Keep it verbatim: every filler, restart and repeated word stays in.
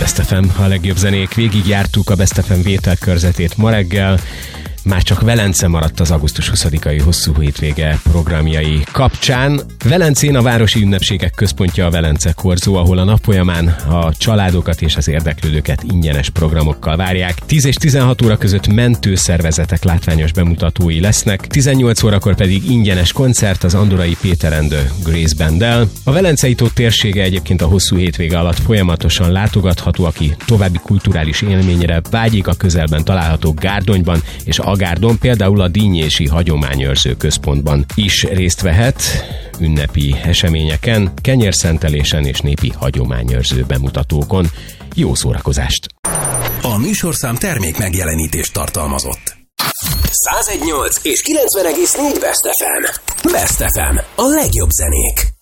Best ef em, a legjobb zenék. Végigjártuk a Best ef em vételkörzetét ma reggel. Már csak Velence maradt az augusztus huszadikai hosszú hétvége programjai kapcsán. Velencén a városi ünnepségek központja a Velence Korzó, ahol a nap folyamán a családokat és az érdeklődőket ingyenes programokkal várják. tíz és tizenhat óra között mentőszervezetek látványos bemutatói lesznek, tizennyolc órakor pedig ingyenes koncert az andorai Péter and the Grace Banddel. A Velencei tó térsége egyébként a hosszú hétvége alatt folyamatosan látogatható, aki további kulturális élményre vágyik, a közelben található Gárdonyban és Agárdon, például a Dínyési Hagyományőrző Központban is részt vehet ünnepi eseményeken, kenyérszentelésen és népi hagyományőrző bemutatókon. Jó szórakozást! A műsorszám termék megjelenítést tartalmazott. száz egy egész nyolc és kilencven egész négy Best ef em. Best ef em. A legjobb zenék.